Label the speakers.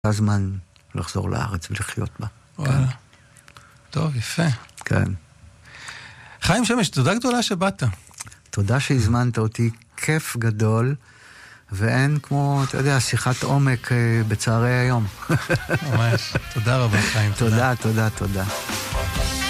Speaker 1: הזמן לחזור לארץ ולחיות בה.
Speaker 2: וואלה. כן. טוב, יפה.
Speaker 1: כן.
Speaker 2: חיים שמש, תודה גדולה שבאת.
Speaker 1: תודה שהזמנת אותי, כיף גדול, ואין כמו, אתה יודע, שיחת עומק בצערי היום.
Speaker 2: ממש. תודה רבה, חיים.
Speaker 1: תודה, תודה, תודה.